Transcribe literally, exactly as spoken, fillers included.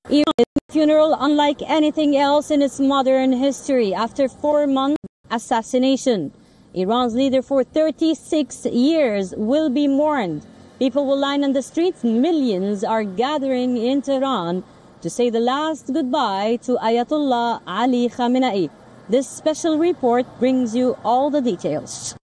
Iran's funeral unlike anything else in its modern history. After four months assassination, Iran's leader for thirty-six years will be mourned. People will line on the streets. Millions are gathering in Tehran to say the last goodbye to Ayatollah Ali Khamenei. This special report brings you all the details.